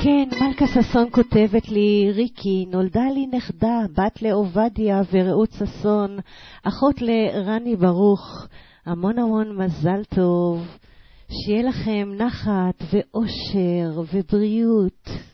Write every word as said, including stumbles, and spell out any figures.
כן, מלכה ששון כותבת לי, ריקי, נולדה לי נכדה, בת לעובדיה ורעות ששון, אחות לרני ברוך, המון המון מזל טוב, שיהיה לכם נחת ואושר ובריאות.